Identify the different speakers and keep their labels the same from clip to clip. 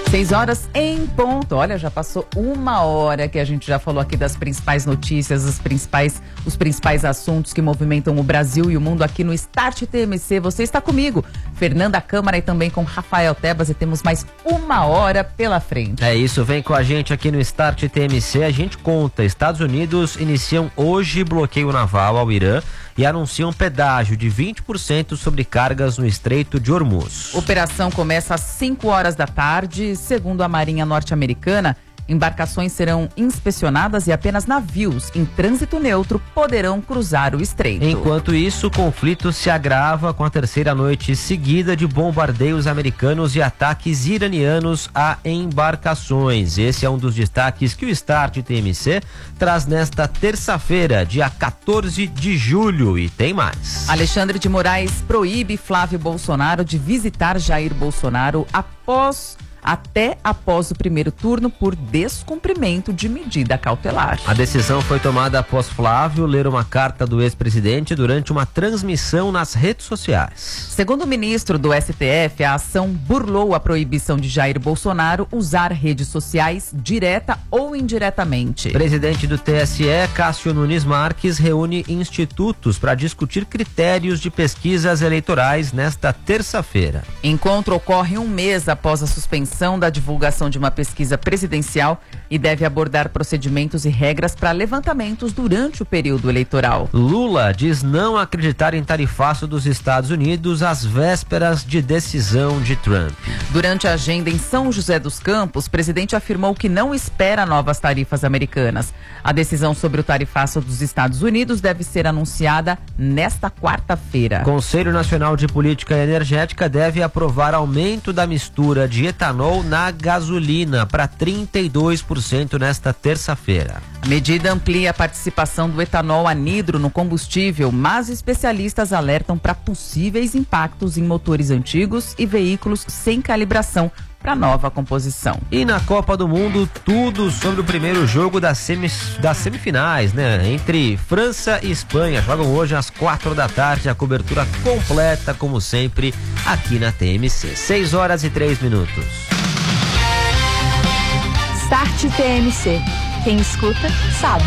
Speaker 1: 6h em ponto. Olha, já passou 1 hora que a gente já falou aqui das principais notícias, os principais assuntos que movimentam o Brasil e o mundo aqui no Start TMC. Você está comigo, Fernanda Câmara, e também com Rafael Tebas, e temos mais 1 hora pela frente.
Speaker 2: É isso, vem com a gente aqui no Start TMC. A gente conta, Estados Unidos iniciam hoje bloqueio naval ao Irã e anunciam pedágio de 20% sobre cargas no Estreito de Hormuz.
Speaker 1: Operação começa às 5h da tarde. Segundo a Marinha Norte-Americana, embarcações serão inspecionadas e apenas navios em trânsito neutro poderão cruzar o estreito.
Speaker 2: Enquanto isso, o conflito se agrava com a terceira noite seguida de bombardeios americanos e ataques iranianos a embarcações. Esse é um dos destaques que o Start TMC traz nesta terça-feira, dia 14 de julho. E tem mais.
Speaker 1: Alexandre de Moraes proíbe Flávio Bolsonaro de visitar Jair Bolsonaro até após o primeiro turno por descumprimento de medida cautelar.
Speaker 2: A decisão foi tomada após Flávio ler uma carta do ex-presidente durante uma transmissão nas redes sociais.
Speaker 1: Segundo o ministro do STF, a ação burlou a proibição de Jair Bolsonaro usar redes sociais direta ou indiretamente.
Speaker 2: Presidente do TSE, Cássio Nunes Marques, reúne institutos para discutir critérios de pesquisas eleitorais nesta terça-feira.
Speaker 1: Encontro ocorre um mês após a suspensão da divulgação de uma pesquisa presidencial e deve abordar procedimentos e regras para levantamentos durante o período eleitoral.
Speaker 2: Lula diz não acreditar em tarifaço dos Estados Unidos às vésperas de decisão de Trump.
Speaker 1: Durante a agenda em São José dos Campos, o presidente afirmou que não espera novas tarifas americanas. A decisão sobre o tarifaço dos Estados Unidos deve ser anunciada nesta quarta-feira.
Speaker 2: Conselho Nacional de Política Energética deve aprovar aumento da mistura de etanol na gasolina para 32% nesta terça-feira.
Speaker 1: A medida amplia a participação do etanol anidro no combustível, mas especialistas alertam para possíveis impactos em motores antigos e veículos sem calibração para nova composição.
Speaker 2: E na Copa do Mundo, tudo sobre o primeiro jogo das semifinais, né? Entre França e Espanha. Jogam hoje às 4 da tarde, a cobertura completa, como sempre, aqui na TMC. 6h03.
Speaker 3: Start TMC. Quem escuta, sabe.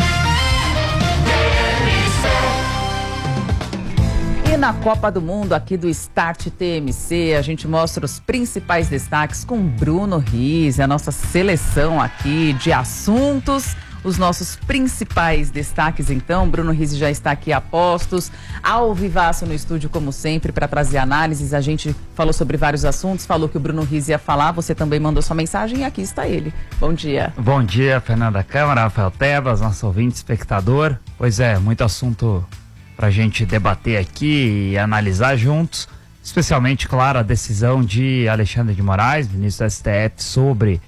Speaker 1: E na Copa do Mundo, aqui do Start TMC, a gente mostra os principais destaques com Bruno Rizzi, a nossa seleção aqui de assuntos. Os nossos principais destaques, então. Bruno Rizzi já está aqui a postos, ao vivaço no estúdio, como sempre, para trazer análises. A gente falou sobre vários assuntos, falou que o Bruno Rizzi ia falar, você também mandou sua mensagem e aqui está ele. Bom dia.
Speaker 4: Bom dia, Fernanda Câmara, Rafael Tebas, nosso ouvinte, espectador. Pois é, muito assunto para a gente debater aqui e analisar juntos, especialmente, claro, a decisão de Alexandre de Moraes, ministro do STF, sobre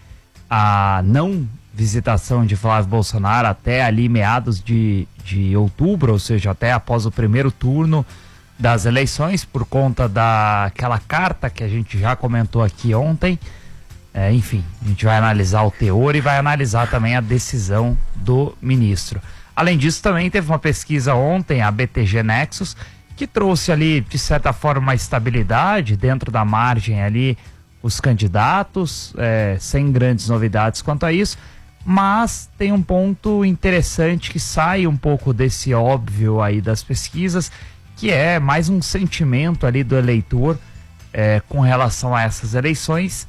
Speaker 4: a não visitação de Flávio Bolsonaro até ali meados de outubro, ou seja, até após o primeiro turno das eleições, por conta daquela carta que a gente já comentou aqui ontem. Enfim, a gente vai analisar o teor e vai analisar também a decisão do ministro. Além disso, também teve uma pesquisa ontem, a BTG Nexus, que trouxe ali, de certa forma, uma estabilidade dentro da margem ali, os candidatos, sem grandes novidades quanto a isso. Mas tem um ponto interessante que sai um pouco desse óbvio aí das pesquisas, que é mais um sentimento ali do eleitor com relação a essas eleições,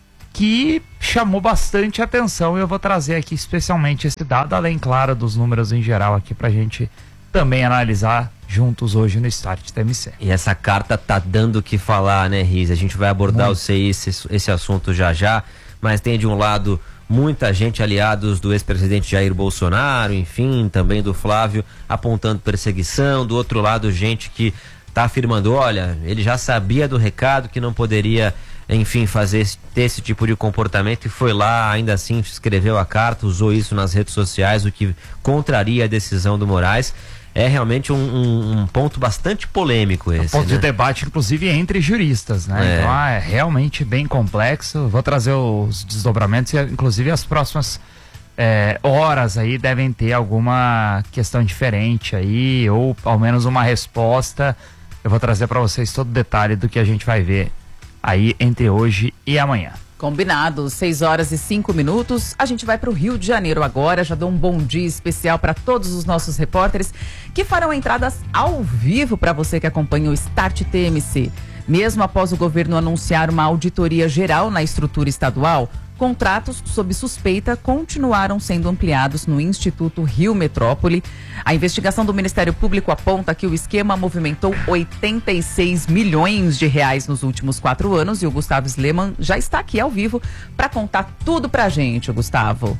Speaker 4: que chamou bastante atenção. E eu vou trazer aqui especialmente esse dado, além, claro, dos números em geral aqui pra gente também analisar juntos hoje no Start TMC.
Speaker 2: E essa carta tá dando o que falar, né, Riz? A gente vai abordar esse assunto já, mas tem de um lado muita gente, aliados do ex-presidente Jair Bolsonaro, enfim, também do Flávio, apontando perseguição. Do outro lado, gente que está afirmando, olha, ele já sabia do recado, que não poderia, enfim, ter esse tipo de comportamento, e foi lá, ainda assim, escreveu a carta, usou isso nas redes sociais, o que contraria a decisão do Moraes. É realmente um ponto bastante polêmico esse,
Speaker 4: ponto de debate, inclusive, entre juristas, né? Então é realmente bem complexo. Vou trazer os desdobramentos e, inclusive, as próximas horas aí devem ter alguma questão diferente aí, ou ao menos uma resposta. Eu vou trazer para vocês todo o detalhe do que a gente vai ver aí entre hoje e amanhã.
Speaker 1: Combinado, 6h05. A gente vai para o Rio de Janeiro agora. Já dou um bom dia especial para todos os nossos repórteres que farão entradas ao vivo para você que acompanha o Start TMC. Mesmo após o governo anunciar uma auditoria geral na estrutura estadual, contratos sob suspeita continuaram sendo ampliados no Instituto Rio Metrópole. A investigação do Ministério Público aponta que o esquema movimentou 86 milhões de reais nos últimos 4 anos e o Gustavo Sleman já está aqui ao vivo para contar tudo pra gente, Gustavo.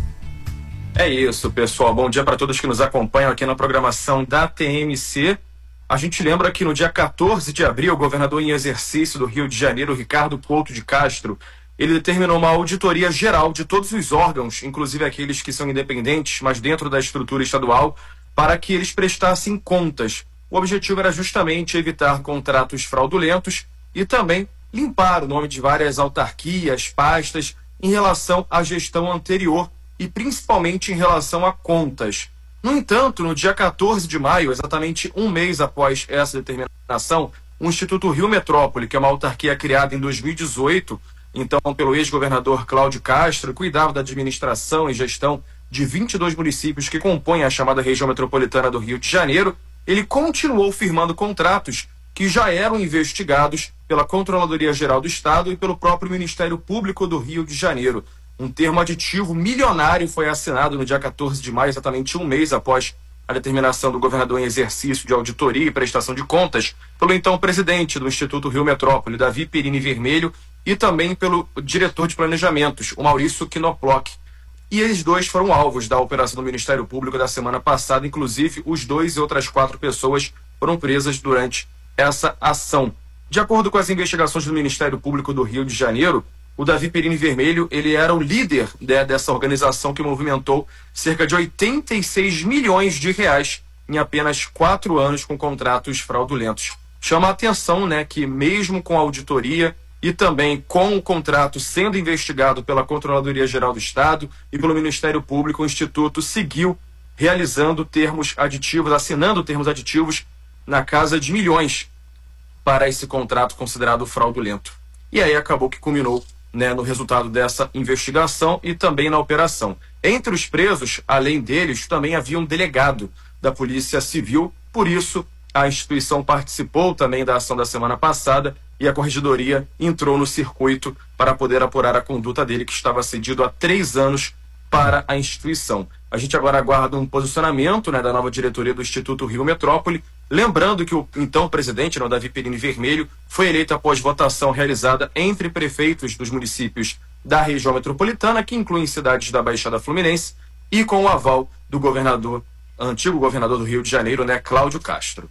Speaker 5: É isso, pessoal. Bom dia para todos que nos acompanham aqui na programação da TMC. A gente lembra que no dia 14 de abril, o governador em exercício do Rio de Janeiro, Ricardo Couto de Castro, ele determinou uma auditoria geral de todos os órgãos, inclusive aqueles que são independentes, mas dentro da estrutura estadual, para que eles prestassem contas. O objetivo era justamente evitar contratos fraudulentos e também limpar o nome de várias autarquias, pastas, em relação à gestão anterior e principalmente em relação a contas. No entanto, no dia 14 de maio, exatamente um mês após essa determinação, o Instituto Rio Metrópole, que é uma autarquia criada em 2018, então pelo ex-governador Cláudio Castro, cuidava da administração e gestão de 22 municípios que compõem a chamada região metropolitana do Rio de Janeiro, ele continuou firmando contratos que já eram investigados pela Controladoria Geral do Estado e pelo próprio Ministério Público do Rio de Janeiro. Um termo aditivo milionário foi assinado no dia 14 de maio, exatamente um mês após a determinação do governador em exercício de auditoria e prestação de contas, pelo então presidente do Instituto Rio Metrópole, Davi Perini Vermelho, e também pelo diretor de planejamentos, o Maurício Knoploch. E eles dois foram alvos da operação do Ministério Público da semana passada, inclusive os dois e outras 4 pessoas foram presas durante essa ação. De acordo com as investigações do Ministério Público do Rio de Janeiro, o Davi Perini Vermelho, ele era o líder dessa organização que movimentou cerca de 86 milhões de reais em apenas 4 anos com contratos fraudulentos. Chama a atenção, que mesmo com a auditoria e também com o contrato sendo investigado pela Controladoria Geral do Estado e pelo Ministério Público, o Instituto seguiu realizando termos aditivos, assinando termos aditivos na casa de milhões para esse contrato considerado fraudulento. E aí acabou que culminou no resultado dessa investigação e também na operação. Entre os presos, além deles, também havia um delegado da Polícia Civil, por isso a instituição participou também da ação da semana passada e a Corregedoria entrou no circuito para poder apurar a conduta dele, que estava cedido há 3 anos para a instituição. A gente agora aguarda um posicionamento da nova diretoria do Instituto Rio Metrópole, lembrando que o então presidente, o Davi Perini Vermelho, foi eleito após votação realizada entre prefeitos dos municípios da região metropolitana, que incluem cidades da Baixada Fluminense, e com o aval do antigo governador do Rio de Janeiro, Cláudio Castro.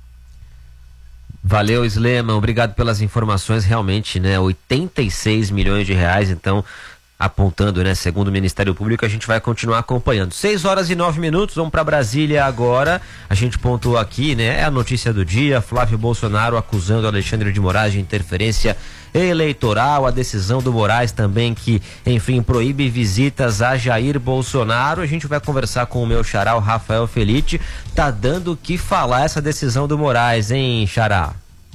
Speaker 2: Valeu, Sleman, obrigado pelas informações. Realmente, 86 milhões de reais, então, apontando, segundo o Ministério Público, a gente vai continuar acompanhando. 6h09, vamos para Brasília agora. A gente pontuou aqui, é a notícia do dia: Flávio Bolsonaro acusando Alexandre de Moraes de interferência eleitoral, a decisão do Moraes também que, enfim, proíbe visitas a Jair Bolsonaro. A gente vai conversar com o meu xará, o Rafael Felite. Tá dando o que falar essa decisão do Moraes, hein, xará?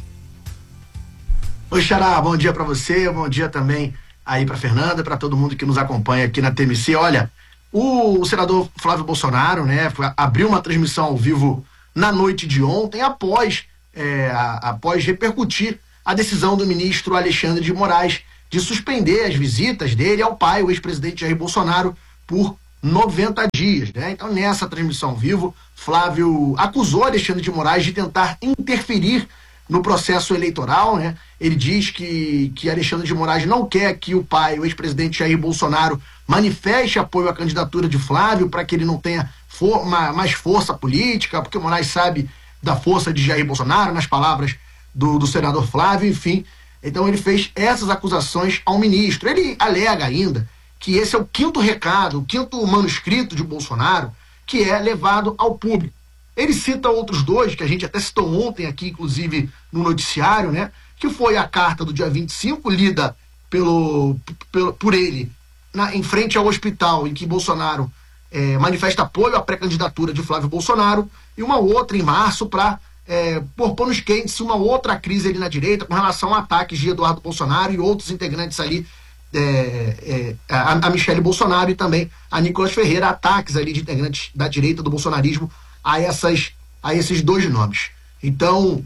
Speaker 6: Oi, xará, bom dia para você, bom dia também aí para Fernanda, para todo mundo que nos acompanha aqui na TMC. Olha, o senador Flávio Bolsonaro, abriu uma transmissão ao vivo na noite de ontem, após repercutir a decisão do ministro Alexandre de Moraes de suspender as visitas dele ao pai, o ex-presidente Jair Bolsonaro, por 90 dias. Então, nessa transmissão ao vivo, Flávio acusou Alexandre de Moraes de tentar interferir no processo eleitoral. Ele diz que Alexandre de Moraes não quer que o pai, o ex-presidente Jair Bolsonaro, manifeste apoio à candidatura de Flávio para que ele não tenha mais força política, porque o Moraes sabe da força de Jair Bolsonaro, nas palavras do senador Flávio, enfim. Então ele fez essas acusações ao ministro. Ele alega ainda que esse é o 5º recado, o 5º manuscrito de Bolsonaro que é levado ao público. Ele cita outros 2, que a gente até citou ontem aqui, inclusive no noticiário, que foi a carta do dia 25, lida por ele em frente ao hospital, em que Bolsonaro manifesta apoio à pré-candidatura de Flávio Bolsonaro, e uma outra em março para pôr panos quentes uma outra crise ali na direita com relação a ataques de Eduardo Bolsonaro e outros integrantes ali a Michele Bolsonaro e também a Nicolas Ferreira, ataques ali de integrantes da direita do bolsonarismo a esses dois nomes. Então,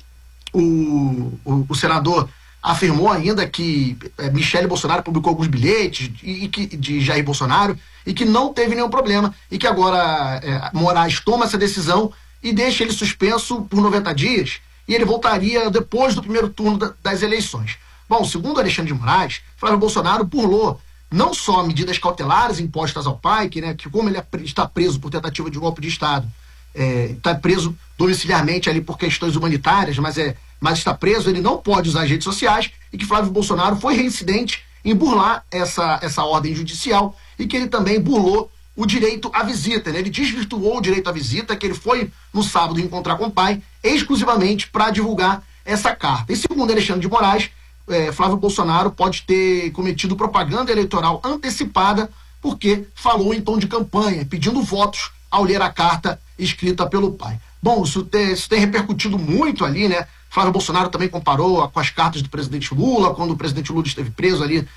Speaker 6: o senador afirmou ainda que Michele Bolsonaro publicou alguns bilhetes de Jair Bolsonaro e que não teve nenhum problema e que agora Moraes toma essa decisão e deixa ele suspenso por 90 dias e ele voltaria depois do primeiro turno das eleições. Bom, segundo Alexandre de Moraes, Flávio Bolsonaro burlou não só medidas cautelares impostas ao pai, que como ele está preso por tentativa de golpe de Estado, está preso domiciliarmente ali por questões humanitárias, mas está preso, ele não pode usar as redes sociais, e que Flávio Bolsonaro foi reincidente em burlar essa ordem judicial e que ele também burlou o direito à visita, né? Ele desvirtuou o direito à visita, que ele foi no sábado encontrar com o pai exclusivamente para divulgar essa carta. E segundo Alexandre de Moraes, Flávio Bolsonaro pode ter cometido propaganda eleitoral antecipada porque falou em tom de campanha, pedindo votos ao ler a carta escrita pelo pai. Bom, isso tem repercutido muito ali, né? Flávio Bolsonaro também comparou com as cartas do presidente Lula, quando o presidente Lula esteve preso ali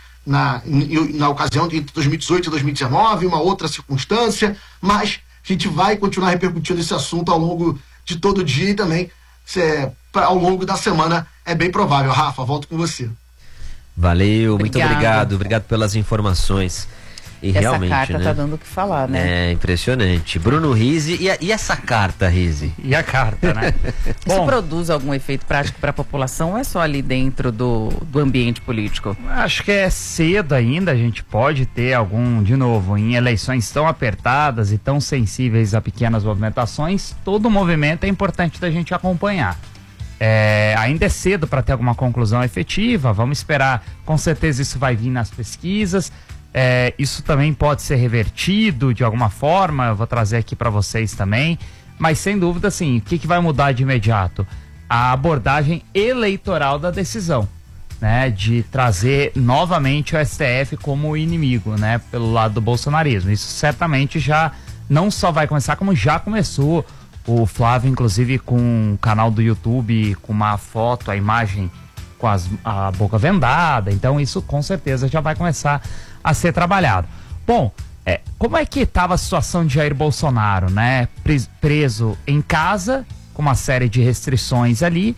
Speaker 6: na ocasião de 2018 e 2019, uma outra circunstância, mas a gente vai continuar repercutindo esse assunto ao longo de todo o dia e também ao longo da semana, é bem provável. Rafa, volto com você.
Speaker 2: Valeu, muito obrigado pelas informações. E
Speaker 1: essa
Speaker 2: realmente,
Speaker 1: carta
Speaker 2: né?
Speaker 1: tá dando o que falar, né?
Speaker 2: É impressionante. Bruno Rizzi, e essa carta, Rizzi?
Speaker 4: E a carta, né?
Speaker 1: Isso produz algum efeito prático para a população ou é só ali dentro do ambiente político?
Speaker 4: Acho que é cedo ainda, a gente pode ter de novo, em eleições tão apertadas e tão sensíveis a pequenas movimentações, todo movimento é importante da gente acompanhar. Ainda é cedo para ter alguma conclusão efetiva, vamos esperar, com certeza isso vai vir nas pesquisas. Isso também pode ser revertido de alguma forma, eu vou trazer aqui para vocês também, mas sem dúvida, assim, o que vai mudar de imediato? A abordagem eleitoral da decisão, né, de trazer novamente o STF como inimigo, né, pelo lado do bolsonarismo. Isso certamente já não só vai começar, como já começou. O Flávio, inclusive, com um canal do YouTube, com uma foto, a imagem com a boca vendada, então isso com certeza já vai começar a ser trabalhado. Bom, como é que estava a situação de Jair Bolsonaro, né? Preso em casa, com uma série de restrições ali,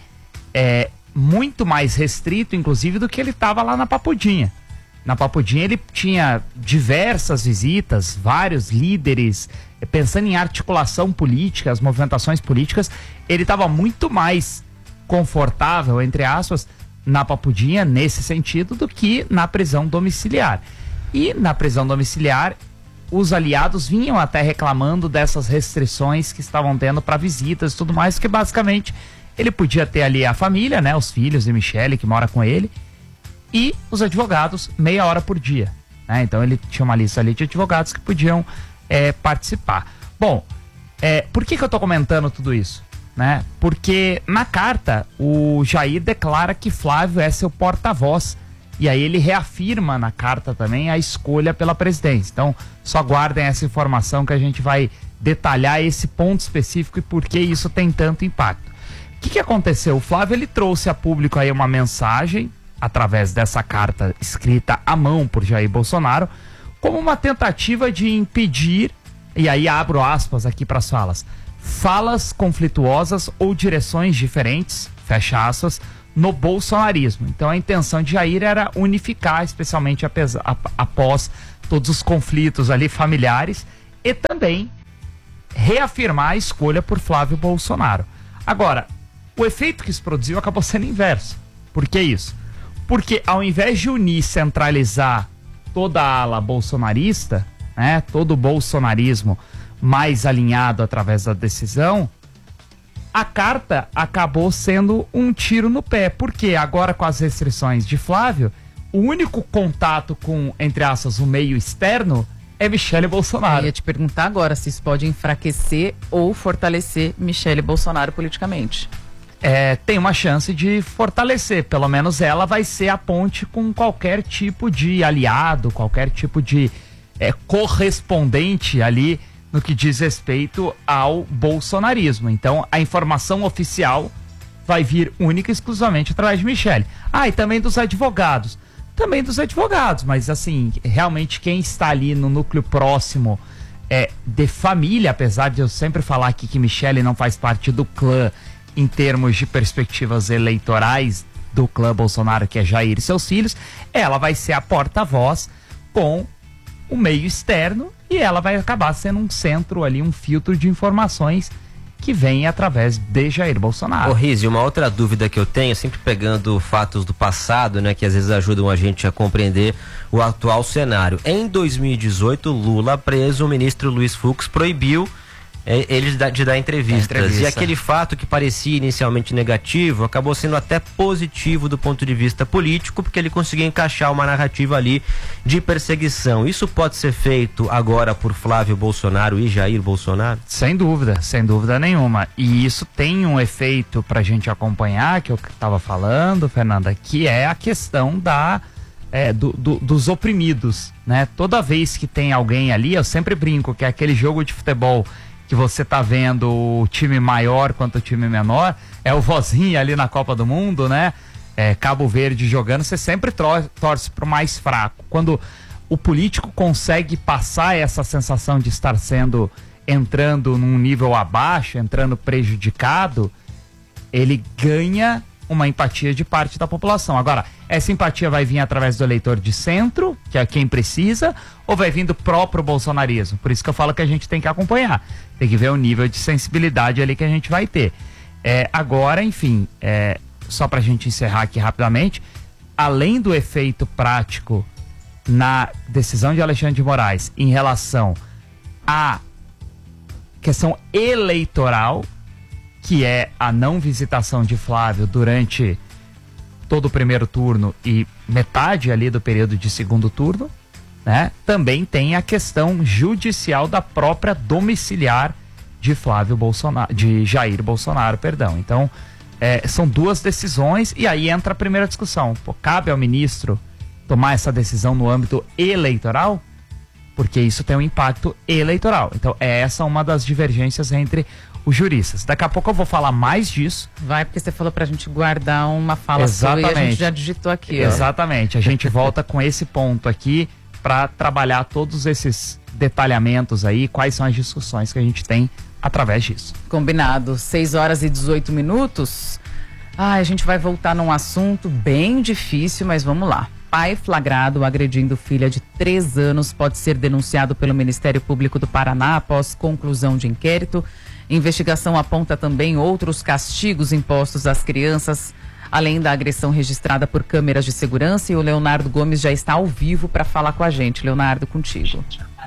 Speaker 4: muito mais restrito, inclusive, do que ele estava lá na Papudinha. Na Papudinha ele tinha diversas visitas, vários líderes, pensando em articulação política, as movimentações políticas, ele estava muito mais confortável, entre aspas, na Papudinha, nesse sentido, do que na prisão domiciliar. E na prisão domiciliar, os aliados vinham até reclamando dessas restrições que estavam tendo para visitas e tudo mais, que basicamente ele podia ter ali a família, né, os filhos de Michele, que mora com ele, e os advogados meia hora por dia, né? Então ele tinha uma lista ali de advogados que podiam participar. Bom, por que eu tô comentando tudo isso? Né? Porque na carta o Jair declara que Flávio é seu porta-voz e aí ele reafirma na carta também a escolha pela presidência. Então só guardem essa informação que a gente vai detalhar esse ponto específico e por que isso tem tanto impacto. O que aconteceu? O Flávio ele trouxe a público aí uma mensagem através dessa carta escrita à mão por Jair Bolsonaro como uma tentativa de impedir, e aí abro aspas aqui para as falas conflituosas ou direções diferentes, fecha aspas, no bolsonarismo. Então a intenção de Jair era unificar, especialmente após todos os conflitos ali familiares, e também reafirmar a escolha por Flávio Bolsonaro. Agora, o efeito que isso produziu acabou sendo inverso. Por que isso? Porque ao invés de unir, centralizar toda a ala bolsonarista, né, todo o bolsonarismo mais alinhado através da decisão, a carta acabou sendo um tiro no pé, porque agora com as restrições de Flávio, o único contato com, entre aspas, o meio externo é Michele Bolsonaro.
Speaker 1: Eu ia te perguntar agora se isso pode enfraquecer ou fortalecer Michele Bolsonaro politicamente.
Speaker 4: Tem uma chance de fortalecer, pelo menos ela vai ser a ponte com qualquer tipo de aliado, qualquer tipo de correspondente ali no que diz respeito ao bolsonarismo. Então, a informação oficial vai vir única e exclusivamente através de Michele. E também dos advogados. também dos advogados, mas assim, realmente quem está ali no núcleo próximo de família, apesar de eu sempre falar aqui que Michele não faz parte do clã em termos de perspectivas eleitorais do clã Bolsonaro, que é Jair e seus filhos, ela vai ser a porta-voz com o meio externo e ela vai acabar sendo um centro ali, um filtro de informações que vem através de Jair Bolsonaro.
Speaker 2: Ô Riz, uma outra dúvida que eu tenho, sempre pegando fatos do passado, né, que às vezes ajudam a gente a compreender o atual cenário. Em 2018, Lula, preso, o ministro Luiz Fux proibiu ele de dar entrevistas. E aquele fato que parecia inicialmente negativo acabou sendo até positivo do ponto de vista político, porque ele conseguiu encaixar uma narrativa ali de perseguição. Isso pode ser feito agora por Flávio Bolsonaro e Jair Bolsonaro?
Speaker 4: Sem dúvida nenhuma. E isso tem um efeito pra gente acompanhar, que eu estava falando, Fernanda, que é a questão dos oprimidos, né? Toda vez que tem alguém ali, eu sempre brinco que é aquele jogo de futebol que você tá vendo o time maior quanto o time menor, é o vozinho ali na Copa do Mundo, né? Cabo Verde jogando, você sempre torce pro mais fraco. Quando o político consegue passar essa sensação de estar entrando num nível abaixo, entrando prejudicado, ele ganha uma empatia de parte da população. Agora, essa empatia vai vir através do eleitor de centro, que é quem precisa, ou vai vir do próprio bolsonarismo? Por isso que eu falo que a gente tem que acompanhar. Tem que ver o nível de sensibilidade ali que a gente vai ter. Agora, enfim, só pra gente encerrar aqui rapidamente, além do efeito prático na decisão de Alexandre de Moraes em relação à questão eleitoral, que é a não visitação de Flávio durante todo o primeiro turno e metade ali do período de segundo turno, né? Também tem a questão judicial da própria domiciliar de Jair Bolsonaro, perdão. Então, são duas decisões e aí entra a primeira discussão. Cabe ao ministro tomar essa decisão no âmbito eleitoral? Porque isso tem um impacto eleitoral. Então, essa é uma das divergências entre os juristas. Daqui a pouco eu vou falar mais disso.
Speaker 1: Vai, porque você falou pra gente guardar uma fala sua e a gente já digitou aqui.
Speaker 4: Exatamente. A gente volta com esse ponto aqui para trabalhar todos esses detalhamentos aí, quais são as discussões que a gente tem através disso.
Speaker 1: Combinado. 6h18. A gente vai voltar num assunto bem difícil, mas vamos lá. Pai flagrado agredindo filha de 3 anos pode ser denunciado pelo Ministério Público do Paraná após conclusão de inquérito. Investigação aponta também outros castigos impostos às crianças, além da agressão registrada por câmeras de segurança. E o Leonardo Gomes já está ao vivo para falar com a gente. Leonardo, contigo.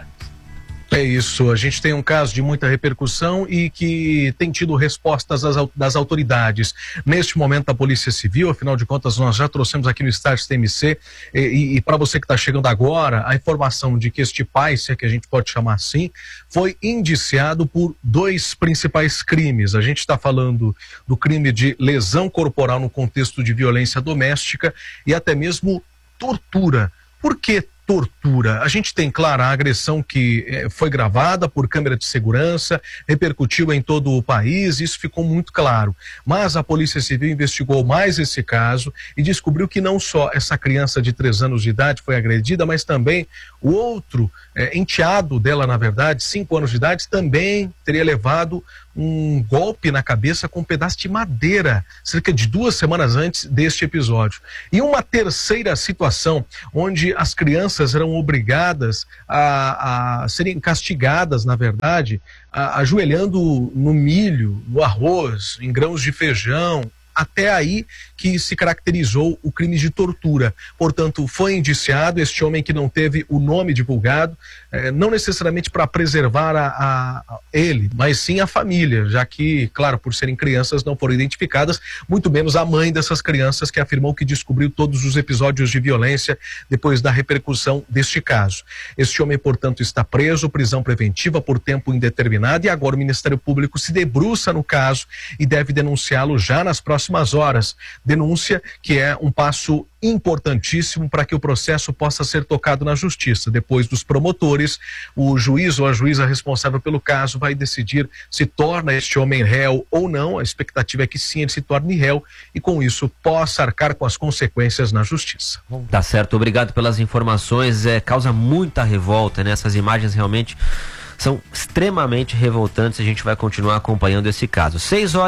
Speaker 7: É isso, a gente tem um caso de muita repercussão e que tem tido respostas das autoridades. Neste momento, a Polícia Civil, afinal de contas, nós já trouxemos aqui no Start TMC, e para você que está chegando agora, a informação de que este pai, se é que a gente pode chamar assim, foi indiciado por 2 principais crimes. A gente está falando do crime de lesão corporal no contexto de violência doméstica e até mesmo tortura. Por que tortura? A gente tem, claro, a agressão que foi gravada por câmera de segurança, repercutiu em todo o país, isso ficou muito claro. Mas a Polícia Civil investigou mais esse caso e descobriu que não só essa criança de 3 anos de idade foi agredida, mas também o outro enteado dela, na verdade, 5 anos de idade, também teria levado um golpe na cabeça com um pedaço de madeira, cerca de 2 semanas antes deste episódio. E uma terceira situação, onde as crianças eram obrigadas a serem castigadas, na verdade, ajoelhando no milho, no arroz, em grãos de feijão. Até aí que se caracterizou o crime de tortura. Portanto, foi indiciado este homem que não teve o nome divulgado, não necessariamente para preservar ele, mas sim a família, já que, claro, por serem crianças não foram identificadas, muito menos a mãe dessas crianças, que afirmou que descobriu todos os episódios de violência depois da repercussão deste caso. Este homem, portanto, está preso, prisão preventiva por tempo indeterminado, e agora o Ministério Público se debruça no caso e deve denunciá-lo já nas próximas próximas horas. Denúncia que é um passo importantíssimo para que o processo possa ser tocado na justiça. Depois dos promotores, o juiz ou a juíza responsável pelo caso vai decidir se torna este homem réu ou não. A expectativa é que sim, ele se torne réu e com isso possa arcar com as consequências na justiça.
Speaker 2: Tá certo, obrigado pelas informações. Causa muita revolta, né? Essas imagens realmente são extremamente revoltantes. A gente vai continuar acompanhando esse caso.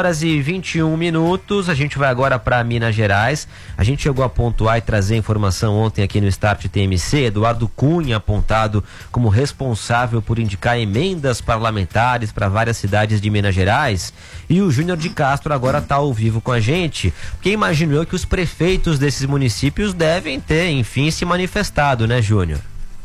Speaker 2: 6h21, a gente vai agora para Minas Gerais. A gente chegou a pontuar e trazer informação ontem aqui no Start TMC. Eduardo Cunha apontado como responsável por indicar emendas parlamentares para várias cidades de Minas Gerais. E o Júnior de Castro agora está ao vivo com a gente, porque imagino eu que os prefeitos desses municípios devem ter, enfim, se manifestado, né, Júnior?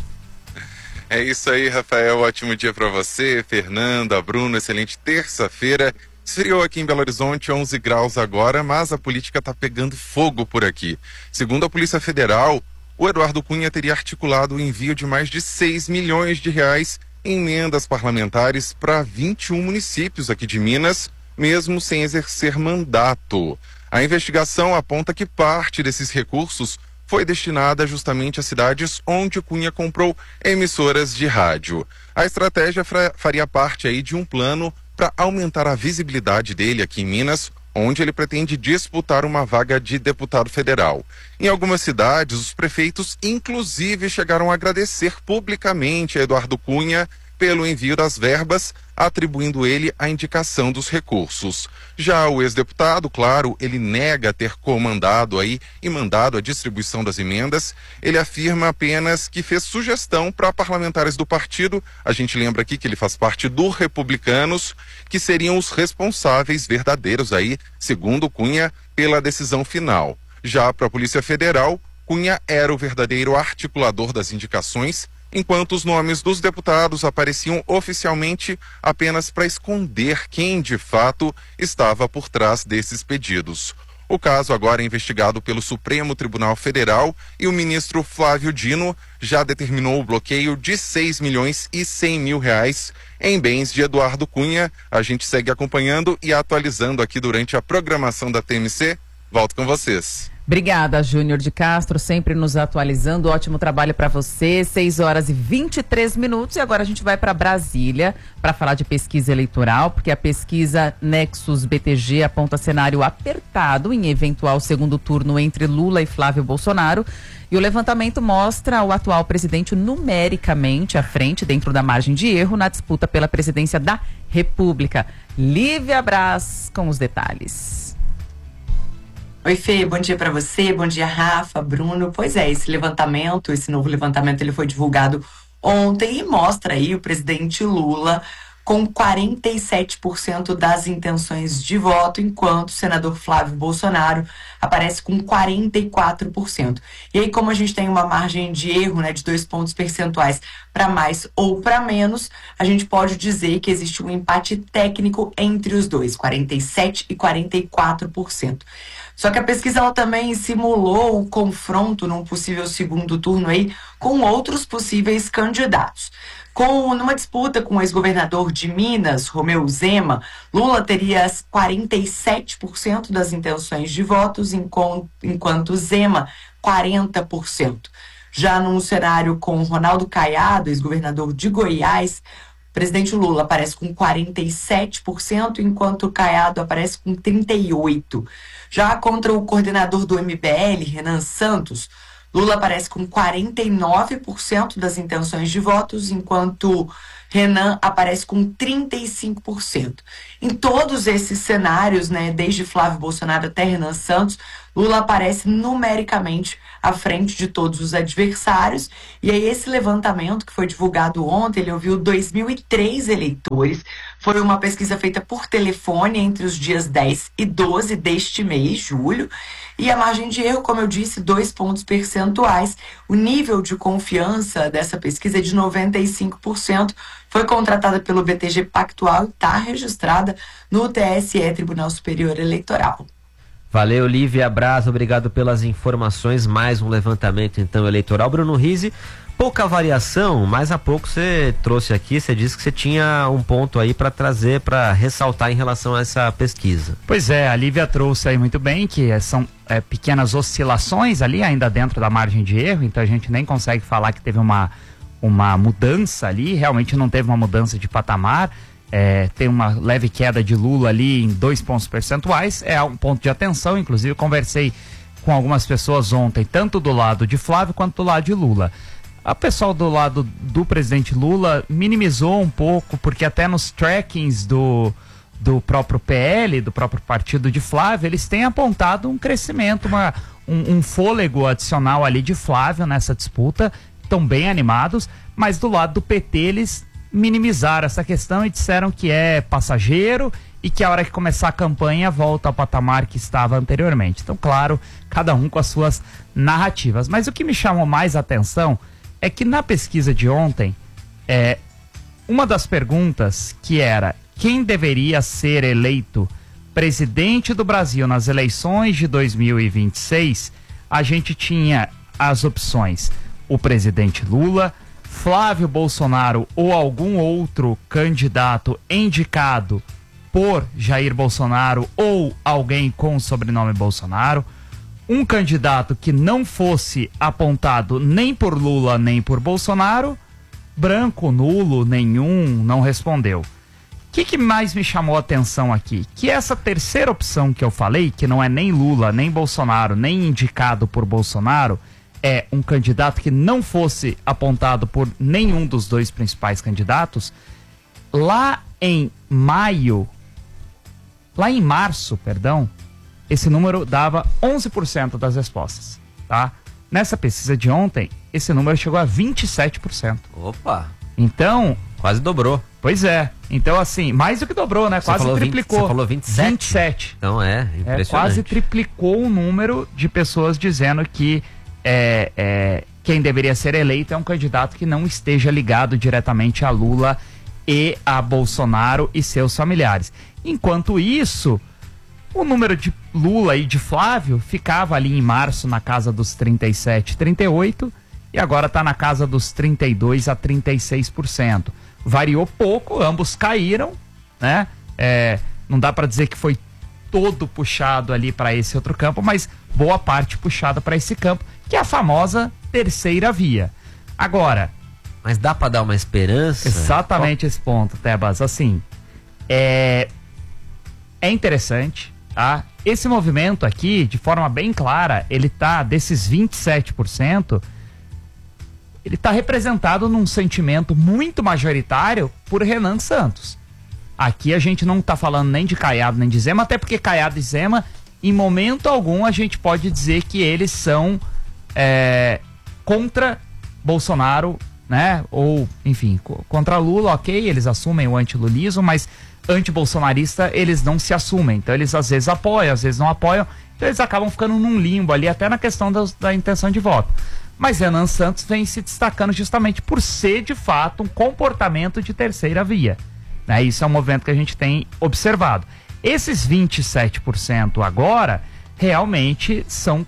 Speaker 8: É isso aí, Rafael. Ótimo dia para você, Fernanda, Bruno. Excelente terça-feira. Esfriou aqui em Belo Horizonte, 11 graus agora, mas a política está pegando fogo por aqui. Segundo a Polícia Federal, o Eduardo Cunha teria articulado o envio de mais de 6 milhões de reais em emendas parlamentares para 21 municípios aqui de Minas, mesmo sem exercer mandato. A investigação aponta que parte desses recursos foi destinada justamente a cidades onde Cunha comprou emissoras de rádio. A estratégia faria parte aí de um plano para aumentar a visibilidade dele aqui em Minas, onde ele pretende disputar uma vaga de deputado federal. Em algumas cidades, os prefeitos inclusive chegaram a agradecer publicamente a Eduardo Cunha pelo envio das verbas, atribuindo ele a indicação dos recursos. Já o ex-deputado, claro, ele nega ter comandado aí e mandado a distribuição das emendas. Ele afirma apenas que fez sugestão para parlamentares do partido, a gente lembra aqui que ele faz parte do Republicanos, que seriam os responsáveis verdadeiros aí, segundo Cunha, pela decisão final. Já para a Polícia Federal, Cunha era o verdadeiro articulador das indicações, enquanto os nomes dos deputados apareciam oficialmente apenas para esconder quem de fato estava por trás desses pedidos. O caso agora é investigado pelo Supremo Tribunal Federal e o ministro Flávio Dino já determinou o bloqueio de 6 milhões e 100 mil reais em bens de Eduardo Cunha. A gente segue acompanhando e atualizando aqui durante a programação da TMC. Volto com vocês.
Speaker 1: Obrigada, Júnior de Castro, sempre nos atualizando. Ótimo trabalho para você. 6h23. E agora a gente vai para Brasília para falar de pesquisa eleitoral, porque a pesquisa Nexus BTG aponta cenário apertado em eventual segundo turno entre Lula e Flávio Bolsonaro. E o levantamento mostra o atual presidente numericamente à frente, dentro da margem de erro, na disputa pela presidência da República. Lívia Braz com os detalhes.
Speaker 9: Oi, Fê, bom dia para você, bom dia, Rafa, Bruno. Pois é, esse novo levantamento, ele foi divulgado ontem e mostra aí o presidente Lula com 47% das intenções de voto, enquanto o senador Flávio Bolsonaro aparece com 44%. E aí, como a gente tem uma margem de erro, né, de 2 pontos percentuais para mais ou para menos, a gente pode dizer que existe um empate técnico entre os dois, 47% e 44%. Só que a pesquisa ela também simulou o confronto num possível segundo turno aí com outros possíveis candidatos. Numa disputa com o ex-governador de Minas, Romeu Zema, Lula teria 47% das intenções de votos, enquanto Zema, 40%. Já num cenário com Ronaldo Caiado, ex-governador de Goiás, o presidente Lula aparece com 47%, enquanto Caiado aparece com 38%. Já contra o coordenador do MBL, Renan Santos, Lula aparece com 49% das intenções de votos, enquanto Renan aparece com 35%. Em todos esses cenários, né, desde Flávio Bolsonaro até Renan Santos, Lula aparece numericamente à frente de todos os adversários. E aí esse levantamento que foi divulgado ontem, ele ouviu 2.003 eleitores. Foi uma pesquisa feita por telefone entre os dias 10 e 12 deste mês, julho. E a margem de erro, como eu disse, 2 pontos percentuais. O nível de confiança dessa pesquisa é de 95%. Foi contratada pelo BTG Pactual e está registrada no TSE, Tribunal Superior Eleitoral.
Speaker 2: Valeu, Lívia Braz, obrigado pelas informações. Mais um levantamento, então, eleitoral. Bruno Rizzi, pouca variação, mas há pouco você trouxe aqui, você disse que você tinha um ponto aí para trazer, para ressaltar em relação a essa pesquisa.
Speaker 4: Pois é, a Lívia trouxe aí muito bem que são pequenas oscilações ali, ainda dentro da margem de erro, então a gente nem consegue falar que teve uma mudança ali, realmente não teve uma mudança de patamar, tem uma leve queda de Lula ali em 2 pontos percentuais, é um ponto de atenção, inclusive eu conversei com algumas pessoas ontem, tanto do lado de Flávio quanto do lado de Lula. A pessoal do lado do presidente Lula minimizou um pouco, porque até nos trackings do próprio PL, do próprio partido de Flávio, eles têm apontado um crescimento, um fôlego adicional ali de Flávio nessa disputa, estão bem animados, mas do lado do PT eles minimizaram essa questão e disseram que é passageiro e que a hora que começar a campanha volta ao patamar que estava anteriormente. Então, claro, cada um com as suas narrativas. Mas o que me chamou mais a atenção é que na pesquisa de ontem, uma das perguntas que era quem deveria ser eleito presidente do Brasil nas eleições de 2026, a gente tinha as opções: o presidente Lula, Flávio Bolsonaro ou algum outro candidato indicado por Jair Bolsonaro ou alguém com o sobrenome Bolsonaro, um candidato que não fosse apontado nem por Lula nem por Bolsonaro, branco, nulo, nenhum, não respondeu. O que mais me chamou a atenção aqui? Que essa terceira opção que eu falei, que não é nem Lula, nem Bolsonaro, nem indicado por Bolsonaro, é um candidato que não fosse apontado por nenhum dos dois principais candidatos. Lá em março, esse número dava 11% das respostas, tá? Nessa pesquisa de ontem, esse número chegou a 27%.
Speaker 2: Opa!
Speaker 4: Então...
Speaker 2: quase dobrou.
Speaker 4: Pois é. Então, assim, mais do que dobrou, né? Quase triplicou.
Speaker 2: Você falou 27?
Speaker 4: 27.
Speaker 2: Então impressionante.
Speaker 4: Quase triplicou o número de pessoas dizendo que quem deveria ser eleito é um candidato que não esteja ligado diretamente a Lula e a Bolsonaro e seus familiares. Enquanto isso, o número de Lula e de Flávio ficava ali em março na casa dos 37, 38 e agora está na casa dos 32 a 36%. Variou pouco, ambos caíram, né? Não dá para dizer que foi todo puxado ali para esse outro campo, mas boa parte puxada para esse campo, que é a famosa terceira via. Agora...
Speaker 2: mas dá para dar uma esperança?
Speaker 4: Exatamente esse ponto, Tebas. Assim, é interessante, tá? Esse movimento aqui, de forma bem clara, ele tá, desses 27%, ele tá representado num sentimento muito majoritário por Renan Santos. Aqui a gente não tá falando nem de Caiado nem de Zema, até porque Caiado e Zema, em momento algum, a gente pode dizer que eles são contra Bolsonaro, né? Ou, enfim, contra Lula, ok, eles assumem o antilulismo, mas antibolsonarista eles não se assumem. Então eles às vezes apoiam, às vezes não apoiam, então eles acabam ficando num limbo ali, até na questão da intenção de voto. Mas Renan Santos vem se destacando justamente por ser, de fato, um comportamento de terceira via. Né? Isso é um movimento que a gente tem observado. Esses 27% agora realmente são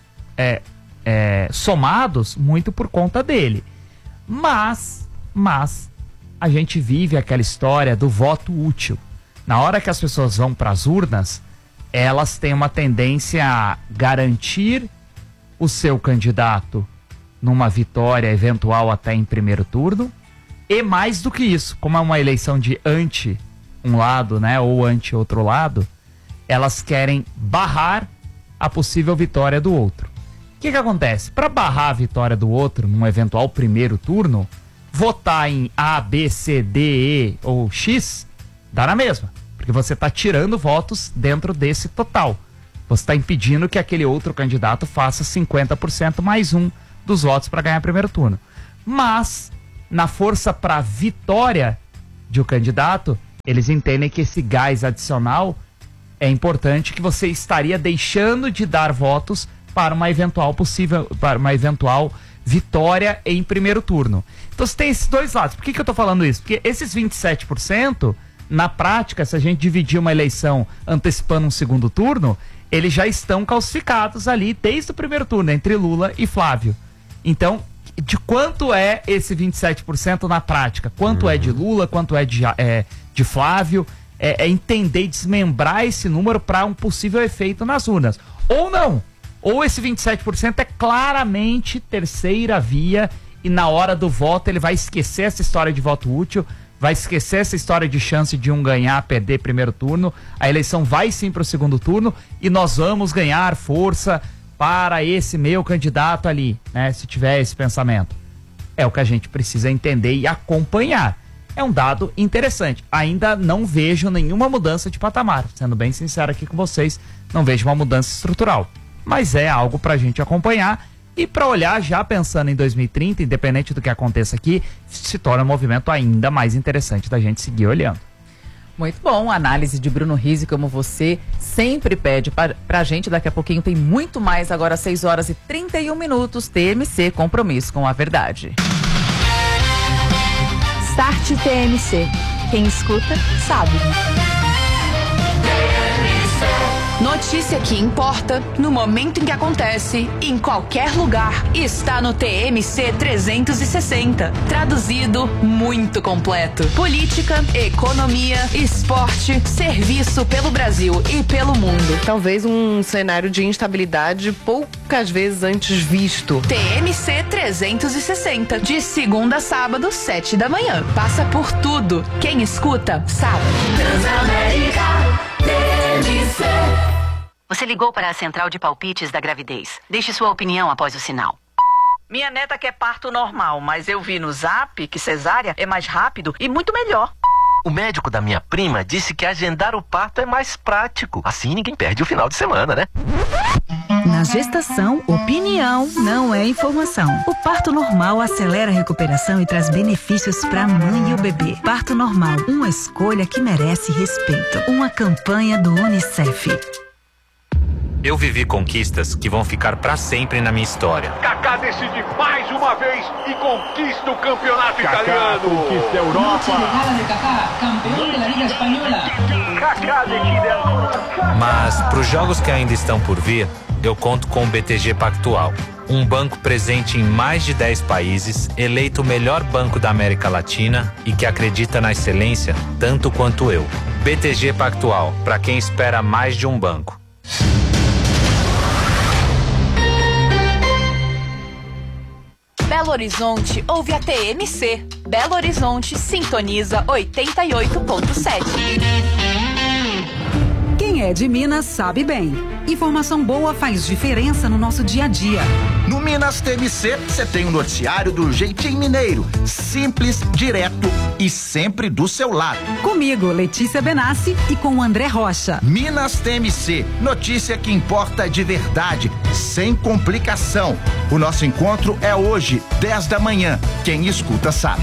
Speaker 4: somados muito por conta dele. Mas a gente vive aquela história do voto útil. Na hora que as pessoas vão para as urnas, elas têm uma tendência a garantir o seu candidato numa vitória eventual até em primeiro turno, e mais do que isso, como é uma eleição de anti um lado, né, ou anti outro lado, elas querem barrar a possível vitória do outro. O que acontece? Para barrar a vitória do outro num eventual primeiro turno, votar em A, B, C, D, E ou X dá na mesma, porque você está tirando votos dentro desse total. Você está impedindo que aquele outro candidato faça 50% mais um dos votos para ganhar primeiro turno. Mas, na força para vitória de um candidato, eles entendem que esse gás adicional é importante, que você estaria deixando de dar votos para uma eventual vitória em primeiro turno. Então você tem esses dois lados. Por que eu estou falando isso? Porque esses 27%, na prática, se a gente dividir uma eleição antecipando um segundo turno, eles já estão calcificados ali desde o primeiro turno, entre Lula e Flávio. Então, de quanto é esse 27% na prática. Quanto é de Lula, quanto é de Flávio. É entender e desmembrar esse número para um possível efeito nas urnas. Ou não. Ou esse 27% é claramente terceira via e na hora do voto ele vai esquecer essa história de voto útil, vai esquecer essa história de chance de um ganhar, perder primeiro turno. A eleição vai sim para o segundo turno e nós vamos ganhar força para esse meu candidato ali, né? Se tiver esse pensamento. É o que a gente precisa entender e acompanhar. É um dado interessante. Ainda não vejo nenhuma mudança de patamar. Sendo bem sincero aqui com vocês, não vejo uma mudança estrutural. Mas é algo para a gente acompanhar e para olhar já pensando em 2030, independente do que aconteça aqui, se torna um movimento ainda mais interessante da gente seguir olhando.
Speaker 1: Muito bom, análise de Bruno Rizzi, como você sempre pede pra gente. Daqui a pouquinho tem muito mais, agora 6h31, TMC, compromisso com a verdade.
Speaker 3: Start TMC. Quem escuta, sabe.
Speaker 10: Notícia que importa, no momento em que acontece, em qualquer lugar, está no TMC 360. Traduzido, muito completo. Política, economia, esporte, serviço pelo Brasil e pelo mundo.
Speaker 11: Talvez um cenário de instabilidade poucas vezes antes visto.
Speaker 10: TMC 360, de segunda a sábado, 7 da manhã. Passa por tudo. Quem escuta, sabe.
Speaker 12: Transamérica TMC.
Speaker 13: Você ligou para a central de palpites da gravidez. Deixe sua opinião após o sinal.
Speaker 14: Minha neta quer parto normal, mas eu vi no Zap que cesárea é mais rápido e muito melhor.
Speaker 15: O médico da minha prima disse que agendar o parto é mais prático. Assim ninguém perde o final de semana, né?
Speaker 16: Na gestação, opinião não é informação. O parto normal acelera a recuperação e traz benefícios para a mãe e o bebê. Parto normal, uma escolha que merece respeito. Uma campanha do UNICEF.
Speaker 17: Eu vivi conquistas que vão ficar para sempre na minha história.
Speaker 18: Kaká decide mais uma vez e conquista o campeonato italiano. Conquista a Europa.
Speaker 17: Mas para os jogos que ainda estão por vir, eu conto com o BTG Pactual. Um banco presente em mais de 10 países, eleito o melhor banco da América Latina e que acredita na excelência tanto quanto eu. BTG Pactual, para quem espera mais de um banco.
Speaker 10: Belo Horizonte ouve a TMC. Belo Horizonte sintoniza 88.7.
Speaker 19: Quem é de Minas sabe bem. Informação boa faz diferença no nosso dia a dia.
Speaker 20: No Minas TMC, você tem um noticiário do jeitinho mineiro. Simples, direto e sempre do seu lado.
Speaker 19: Comigo, Letícia Benassi, e com o André Rocha.
Speaker 20: Minas TMC, notícia que importa de verdade, sem complicação. O nosso encontro é hoje, 10 da manhã. Quem escuta sabe.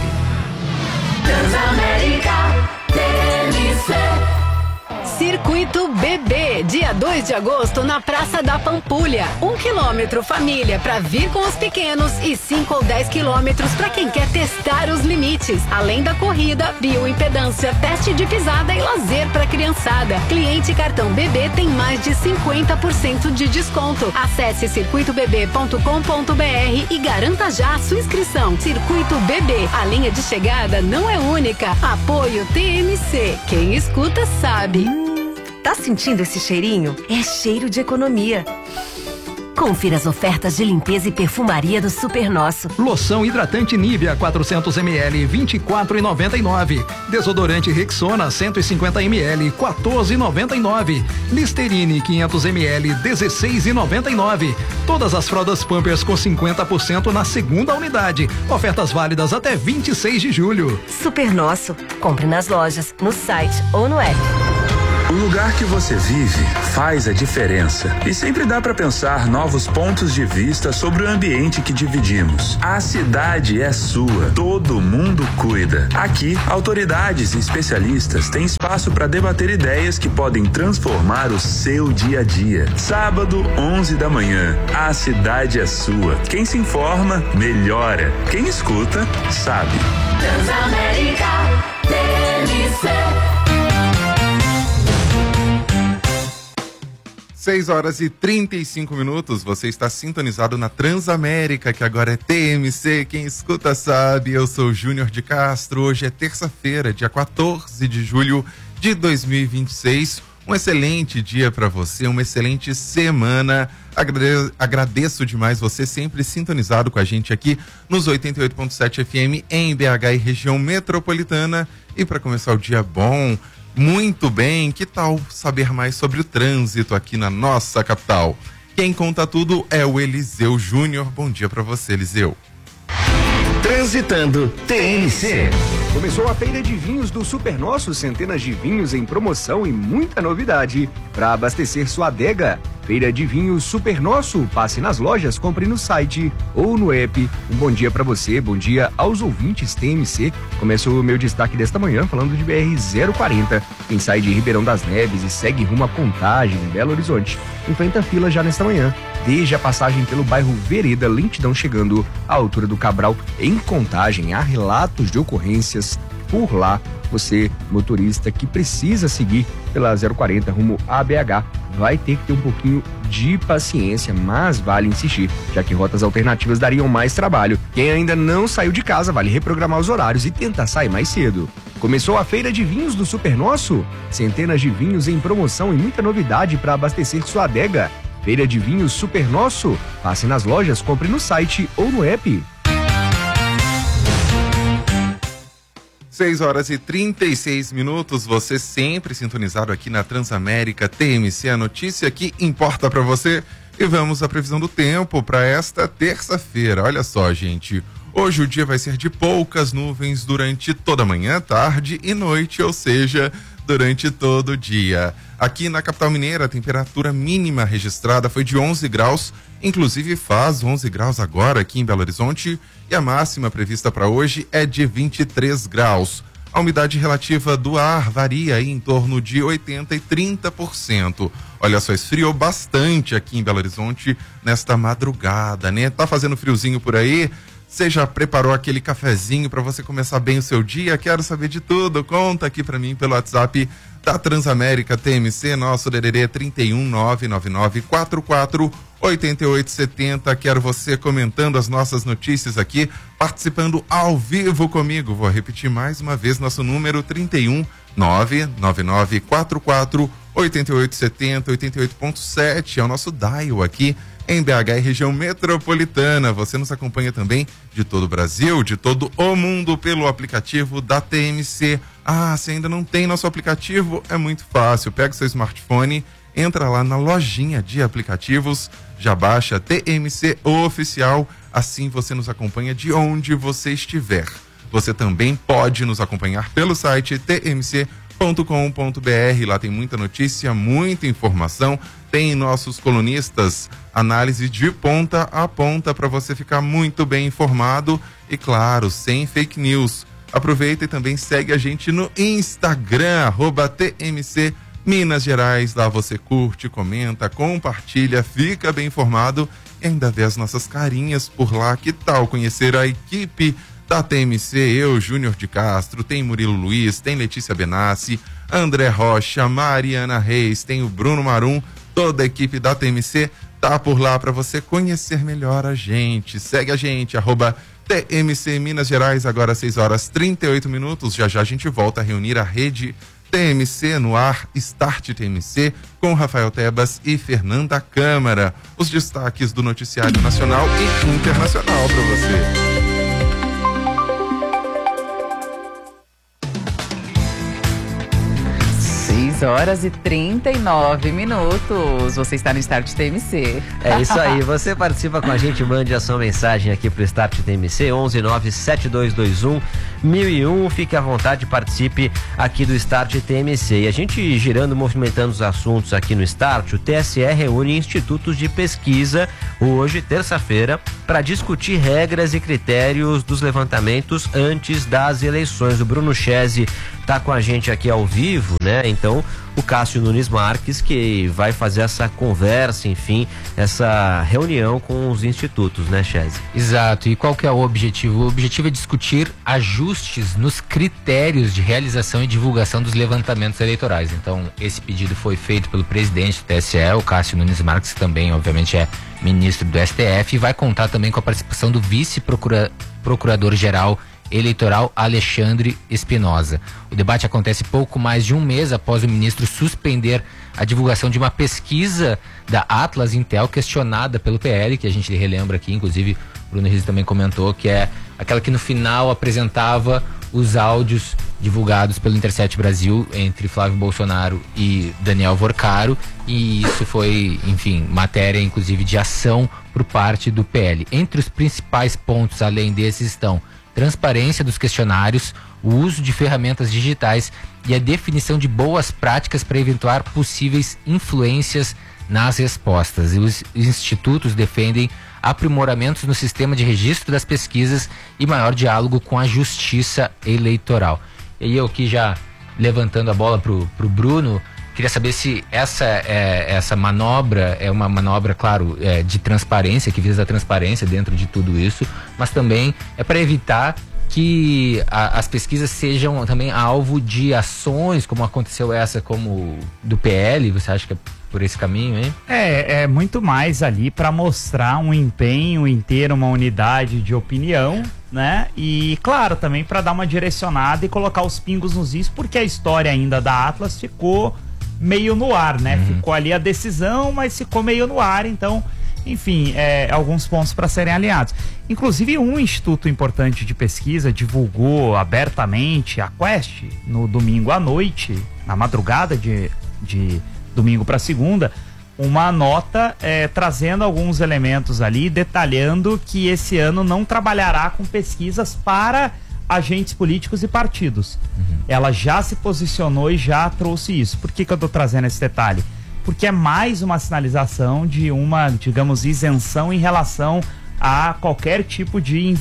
Speaker 12: Transamérica TMC.
Speaker 21: Circuito BB, dia 2 de agosto na Praça da Pampulha. 1 quilômetro família para vir com os pequenos e 5 ou 10 quilômetros para quem quer testar os limites. Além da corrida, bioimpedância, teste de pisada e lazer para criançada. Cliente cartão BB tem mais de 50% de desconto. Acesse circuitobb.com.br e garanta já a sua inscrição. Circuito BB, a linha de chegada não é única. Apoio TMC. Quem escuta sabe.
Speaker 22: Tá sentindo esse cheirinho? É cheiro de economia. Confira as ofertas de limpeza e perfumaria do Super Nosso.
Speaker 23: Loção hidratante Nivea 400 ml 24,99. Desodorante Rexona 150 ml 14,99. Listerine 500 ml 16,99. Todas as fraldas Pampers com 50% na segunda unidade. Ofertas válidas até 26 de julho.
Speaker 22: Super Nosso. Compre nas lojas, no site ou no app.
Speaker 24: O lugar que você vive faz a diferença. E sempre dá para pensar novos pontos de vista sobre o ambiente que dividimos. A cidade é sua, todo mundo cuida. Aqui, autoridades e especialistas têm espaço para debater ideias que podem transformar o seu dia a dia. Sábado, 11 da manhã. A cidade é sua. Quem se informa, melhora. Quem escuta, sabe.
Speaker 12: Transamérica TMC.
Speaker 5: 6 horas e 35 minutos, você está sintonizado na Transamérica, que agora é TMC, quem escuta sabe, eu sou o Júnior de Castro, hoje é terça-feira, dia 14 de julho de 2026, um excelente dia para você, uma excelente semana, agradeço demais você sempre sintonizado com a gente aqui nos 88.7 FM em BH e região metropolitana, e para começar o dia bom, muito bem, que tal saber mais sobre o trânsito aqui na nossa capital? Quem conta tudo é o Eliseu Júnior. Bom dia para você, Eliseu.
Speaker 6: Transitando TMC. Começou a feira de vinhos do Super Nosso, centenas de vinhos em promoção e muita novidade para abastecer sua adega. Feira de vinhos Super Nosso, passe nas lojas, compre no site ou no app. Um bom dia para você, bom dia aos ouvintes TMC. Começa o meu destaque desta manhã falando de BR-040. Quem sai de Ribeirão das Neves e segue rumo a Contagem, em Belo Horizonte, enfrenta fila já nesta manhã. Desde a passagem pelo bairro Vereda, lentidão chegando à altura do Cabral, em Contagem. Há relatos de ocorrências por lá. Você, motorista que precisa seguir pela 040 rumo a BH, vai ter que ter um pouquinho de paciência, mas vale insistir, já que rotas alternativas dariam mais trabalho. Quem ainda não saiu de casa, vale reprogramar os horários e tentar sair mais cedo. Começou a feira de vinhos do Super Nosso, centenas de vinhos em promoção e muita novidade para abastecer sua adega. Feira de vinhos Super Nosso, passe nas lojas, compre no site ou no app.
Speaker 5: 6 horas e 36 minutos, você sempre sintonizado aqui na Transamérica TMC, a notícia que importa para você. E vamos à previsão do tempo para esta terça-feira. Olha só, gente, hoje o dia vai ser de poucas nuvens durante toda a manhã, tarde e noite, ou seja, durante todo o dia. Aqui na capital mineira, a temperatura mínima registrada foi de 11 graus, inclusive faz 11 graus agora aqui em Belo Horizonte, e a máxima prevista para hoje é de 23 graus. A umidade relativa do ar varia aí em torno de 80% e 30%. Olha só, esfriou bastante aqui em Belo Horizonte nesta madrugada, né? Tá fazendo friozinho por aí? Você já preparou aquele cafezinho para você começar bem o seu dia? Quero saber de tudo. Conta aqui para mim pelo WhatsApp da Transamérica TMC, nosso DDD 31999448870. Quero você comentando as nossas notícias aqui, participando ao vivo comigo. Vou repetir mais uma vez nosso número 31999448870, 88.7 é o nosso dial aqui em BH e região metropolitana. Você nos acompanha também de todo o Brasil, de todo o mundo pelo aplicativo da TMC. Ah, se ainda não tem nosso aplicativo, é muito fácil. Pega o seu smartphone, entra lá na lojinha de aplicativos, já baixa TMC Oficial, assim você nos acompanha de onde você estiver. Você também pode nos acompanhar pelo site tmc.com.br, lá tem muita notícia, muita informação, tem nossos colunistas, análise de ponta a ponta para você ficar muito bem informado e, claro, sem fake news. Aproveita e também segue a gente no Instagram, @TMC Minas Gerais. Lá você curte, comenta, compartilha, fica bem informado e ainda vê as nossas carinhas por lá. Que tal conhecer a equipe da TMC? Eu, Júnior de Castro, tem Murilo Luiz, tem Letícia Benassi, André Rocha, Mariana Reis, tem o Bruno Marum, toda a equipe da TMC tá por lá para você conhecer melhor a gente. Segue a gente, @TMC Minas Gerais, agora 6 horas 38 minutos. Já já a gente volta a reunir a rede TMC no ar, Start TMC, com Rafael Tebas e Fernanda Câmara. Os destaques do noticiário nacional e internacional para você.
Speaker 1: 6 horas e 39 minutos. Você está no Start TMC.
Speaker 2: É isso aí. Você participa com a gente, mande a sua mensagem aqui pro Start TMC, 11972211001. Fique à vontade, participe aqui do Start TMC. E a gente girando, movimentando os assuntos aqui no Start, o TSE reúne institutos de pesquisa hoje, terça-feira, para discutir regras e critérios dos levantamentos antes das eleições. O Bruno Chese tá com a gente aqui ao vivo, né? Então, o Cássio Nunes Marques, que vai fazer essa conversa, enfim, essa reunião com os institutos, né, Chese?
Speaker 4: Exato. E qual que é o objetivo? O objetivo é discutir ajustes nos critérios de realização e divulgação dos levantamentos eleitorais. Então, esse pedido foi feito pelo presidente do TSE, o Cássio Nunes Marques, que também, obviamente, é ministro do STF, e vai contar também com a participação do vice-procurador-geral eleitoral Alexandre Espinosa. O debate acontece pouco mais de um mês após o ministro suspender a divulgação de uma pesquisa da Atlas Intel questionada pelo PL, que a gente relembra aqui, inclusive o Bruno Rizzi também comentou, que é aquela que no final apresentava os áudios divulgados pelo Intercept Brasil entre Flávio Bolsonaro e Daniel Vorcaro, e isso foi, enfim, matéria inclusive de ação por parte do PL. Entre os principais pontos, além desses, estão transparência dos questionários, o uso de ferramentas digitais e a definição de boas práticas para evitar possíveis influências nas respostas. E os institutos defendem aprimoramentos no sistema de registro das pesquisas e maior diálogo com a justiça eleitoral. E aí eu aqui já levantando a bola pro Bruno, queria saber se essa manobra é uma manobra, claro, de transparência, que visa a transparência dentro de tudo isso, mas também é para evitar que as pesquisas sejam também alvo de ações, como aconteceu essa como do PL. Você acha que é por esse caminho, hein?
Speaker 7: É muito mais ali para mostrar um empenho em ter uma unidade de opinião, né? E claro, também para dar uma direcionada e colocar os pingos nos is, porque a história ainda da Atlas ficou meio no ar, né? Ficou ali a decisão, mas ficou meio no ar, então, enfim, alguns pontos para serem alinhados. Inclusive, um instituto importante de pesquisa divulgou abertamente, a Quest, no domingo à noite, na madrugada de domingo para segunda, uma nota trazendo alguns elementos ali, detalhando que esse ano não trabalhará com pesquisas para agentes políticos e partidos. Ela já se posicionou e já trouxe isso. Por que eu tô trazendo esse detalhe? Porque é mais uma sinalização de uma, digamos, isenção em relação a qualquer tipo de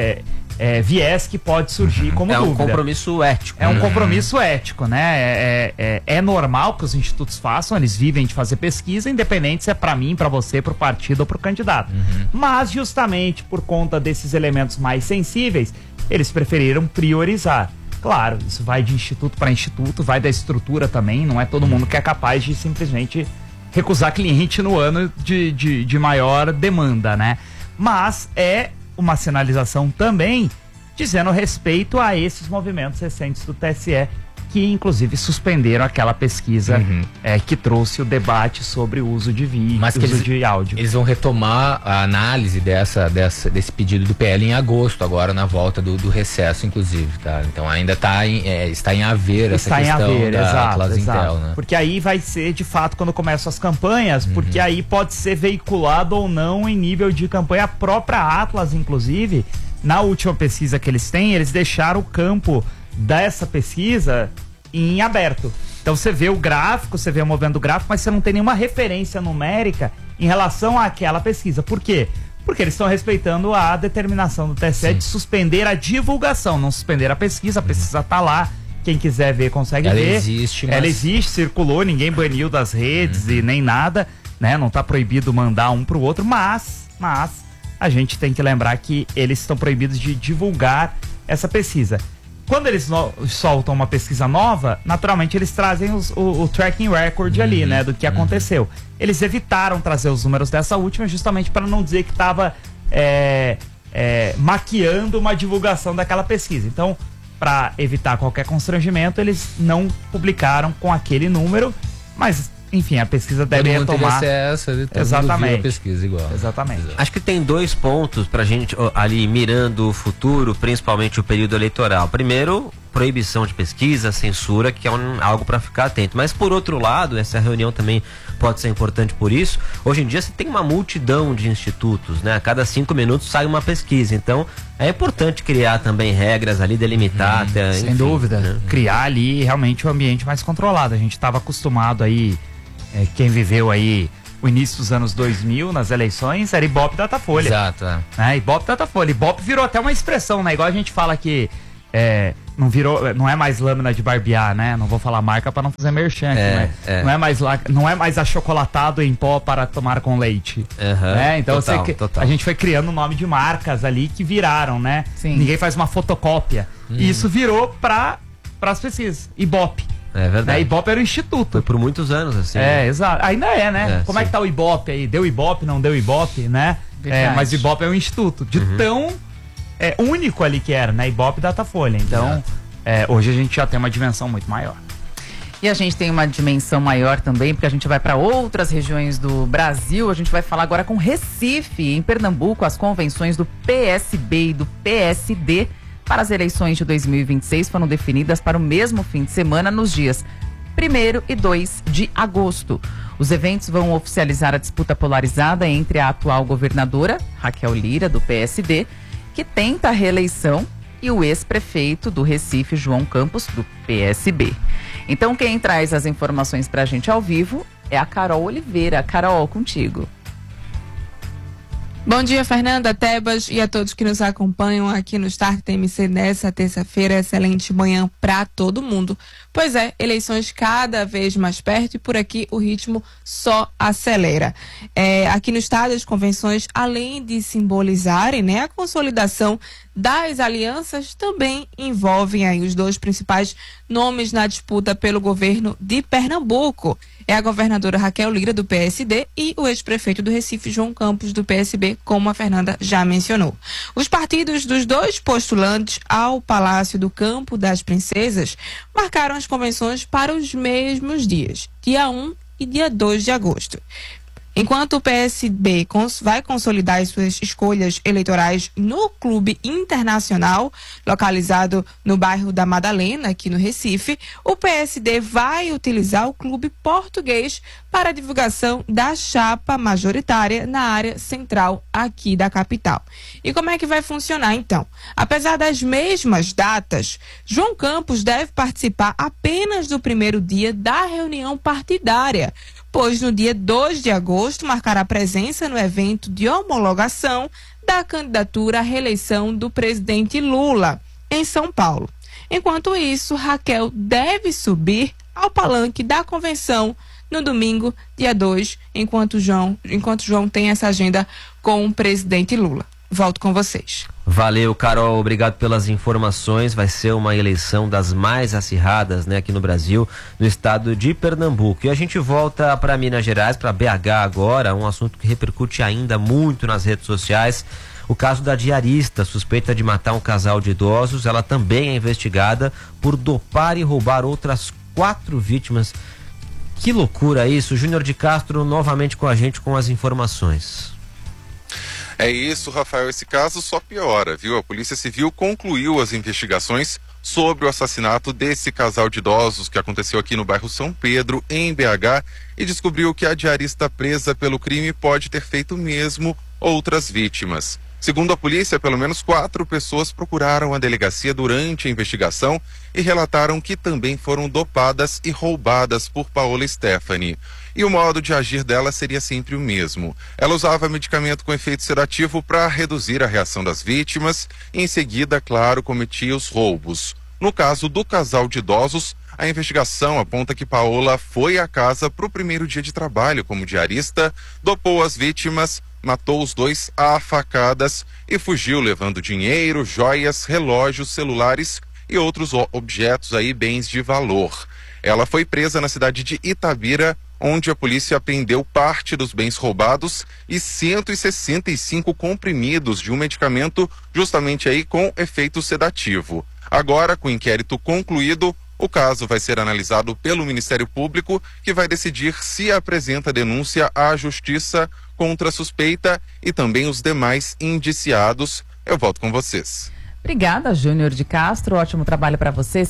Speaker 7: viés que pode surgir como dúvida. É um
Speaker 2: compromisso ético.
Speaker 7: É um compromisso ético, né? É normal que os institutos façam, eles vivem de fazer pesquisa, independente se é para mim, para você, para o partido ou para o candidato. Mas justamente por conta desses elementos mais sensíveis, eles preferiram priorizar. Claro, isso vai de instituto para instituto, vai da estrutura também, não é todo mundo que é capaz de simplesmente recusar cliente no ano de maior demanda, né? Mas é uma sinalização também dizendo respeito a esses movimentos recentes do TSE, que inclusive suspenderam aquela pesquisa que trouxe o debate sobre o uso de vídeo, de áudio.
Speaker 4: Eles vão retomar a análise desse pedido do PL em agosto, agora na volta do recesso, inclusive, tá? Então ainda está em haver essa questão da Atlas Intel, né?
Speaker 7: Porque aí vai ser, de fato, quando começam as campanhas, porque aí pode ser veiculado ou não em nível de campanha. A própria Atlas, inclusive, na última pesquisa que eles têm, eles deixaram o campo dessa pesquisa em aberto. Então você vê o gráfico, você vê o movimento do gráfico, mas você não tem nenhuma referência numérica em relação àquela pesquisa. Por quê? Porque eles estão respeitando a determinação do TSE de suspender a divulgação, não suspender a pesquisa tá lá, quem quiser ver consegue ver. Ela existe, circulou, ninguém baniu das redes e nem nada, né? Não tá proibido mandar um pro outro, mas a gente tem que lembrar que eles estão proibidos de divulgar essa pesquisa. Quando eles soltam uma pesquisa nova, naturalmente eles trazem o tracking record ali, né, do que aconteceu. Eles evitaram trazer os números dessa última justamente para não dizer que estava maquiando uma divulgação daquela pesquisa. Então, para evitar qualquer constrangimento, eles não publicaram com aquele número, mas enfim, a pesquisa deve retomar. Exatamente.
Speaker 4: A pesquisa igual.
Speaker 7: Exatamente.
Speaker 2: Acho que tem dois pontos pra gente ali mirando o futuro, principalmente o período eleitoral. Primeiro, proibição de pesquisa, censura, que é algo para ficar atento. Mas por outro lado, essa reunião também pode ser importante por isso. Hoje em dia você tem uma multidão de institutos, né? A cada 5 minutos sai uma pesquisa. Então é importante criar também regras ali, delimitar até.
Speaker 7: Sem dúvida. Né? Criar ali realmente um ambiente mais controlado. A gente estava acostumado aí. Quem viveu aí o início dos anos 2000 nas eleições era Ibope Datafolha.
Speaker 4: Exato.
Speaker 7: Ibope Datafolha. Ibope virou até uma expressão, né? Igual a gente fala que não é mais lâmina de barbear, né? Não vou falar marca para não fazer merchan aqui, mas não é mais achocolatado em pó para tomar com leite. Então a gente foi criando o nome de marcas ali que viraram, né?
Speaker 1: Sim.
Speaker 7: Ninguém faz uma fotocópia. E isso virou para as pesquisas. Ibope.
Speaker 2: É verdade.
Speaker 7: Ibope era o instituto.
Speaker 2: Foi por muitos anos, assim.
Speaker 7: Exato. Ainda né? Como é que tá o Ibope aí? Deu Ibope, não deu Ibope, né? Mas o Ibope é um instituto. De tão único ali que era, né? Ibope e Datafolha. Então, hoje a gente já tem uma dimensão muito maior.
Speaker 1: E a gente tem uma dimensão maior também, porque a gente vai para outras regiões do Brasil. A gente vai falar agora com Recife, em Pernambuco, as convenções do PSB e do PSD para as eleições de 2026 foram definidas para o mesmo fim de semana nos dias 1º e 2 de agosto. Os eventos vão oficializar a disputa polarizada entre a atual governadora, Raquel Lira, do PSD, que tenta a reeleição, e o ex-prefeito do Recife, João Campos, do PSB. Então, quem traz as informações para a gente ao vivo é a Carol Oliveira. Carol, contigo.
Speaker 3: Bom dia, Fernanda, Tebas e a todos que nos acompanham aqui no Start TMC nessa terça-feira. Excelente manhã para todo mundo. Pois é, eleições cada vez mais perto e por aqui o ritmo só acelera. Aqui no estado, as convenções, além de simbolizarem, né, a consolidação das alianças, também envolvem aí os dois principais nomes na disputa pelo governo de Pernambuco. É a governadora Raquel Lira, do PSD, e o ex-prefeito do Recife, João Campos, do PSB, como a Fernanda já mencionou. Os partidos dos dois postulantes ao Palácio do Campo das Princesas marcaram as convenções para os mesmos dias, dia 1 e dia 2 de agosto. Enquanto o PSB vai consolidar as suas escolhas eleitorais no Clube Internacional, localizado no bairro da Madalena, aqui no Recife, o PSD vai utilizar o Clube Português para a divulgação da chapa majoritária na área central aqui da capital. E como é que vai funcionar, então? Apesar das mesmas datas, João Campos deve participar apenas do primeiro dia da reunião partidária, pois no dia 2 de agosto marcará presença no evento de homologação da candidatura à reeleição do presidente Lula, em São Paulo. Enquanto isso, Raquel deve subir ao palanque da convenção no domingo, dia 2, enquanto João tem essa agenda com o presidente Lula. Volto com vocês.
Speaker 2: Valeu, Carol, obrigado pelas informações. Vai ser uma eleição das mais acirradas, né, aqui no Brasil, no estado de Pernambuco. E a gente volta para Minas Gerais, para BH agora, um assunto que repercute ainda muito nas redes sociais. O caso da diarista, suspeita de matar um casal de idosos. Ela também é investigada por dopar e roubar outras 4 vítimas. Que loucura isso. Júnior de Castro novamente com a gente com as informações.
Speaker 5: É isso, Rafael, esse caso só piora, viu? A Polícia Civil concluiu as investigações sobre o assassinato desse casal de idosos que aconteceu aqui no bairro São Pedro, em BH, e descobriu que a diarista presa pelo crime pode ter feito mesmo outras vítimas. Segundo a polícia, pelo menos 4 pessoas procuraram a delegacia durante a investigação e relataram que também foram dopadas e roubadas por Paola Stephanie. E o modo de agir dela seria sempre o mesmo. Ela usava medicamento com efeito sedativo para reduzir a reação das vítimas e, em seguida, claro, cometia os roubos. No caso do casal de idosos, a investigação aponta que Paola foi à casa para o primeiro dia de trabalho como diarista, dopou as vítimas, matou os 2 a facadas e fugiu levando dinheiro, joias, relógios, celulares e outros objetos aí, bens de valor. Ela foi presa na cidade de Itabira, onde a polícia apreendeu parte dos bens roubados e 165 comprimidos de um medicamento justamente aí com efeito sedativo. Agora, com o inquérito concluído, o caso vai ser analisado pelo Ministério Público, que vai decidir se apresenta denúncia à Justiça contra a suspeita e também os demais indiciados. Eu volto com vocês.
Speaker 1: Obrigada, Júnior de Castro. Ótimo trabalho para você.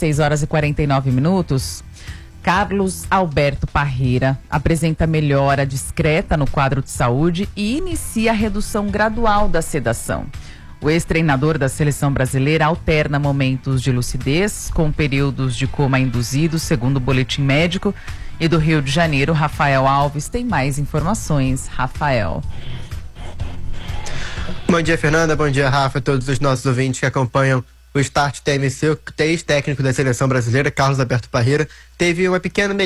Speaker 1: 6h49. Carlos Alberto Parreira apresenta melhora discreta no quadro de saúde e inicia a redução gradual da sedação. O ex-treinador da seleção brasileira alterna momentos de lucidez com períodos de coma induzido, segundo o boletim médico. E do Rio de Janeiro, Rafael Alves tem mais informações. Rafael.
Speaker 8: Bom dia, Fernanda. Bom dia, Rafa. Todos os nossos ouvintes que acompanham o Start TMC, o ex-técnico da seleção brasileira, Carlos Alberto Parreira, teve uma pequena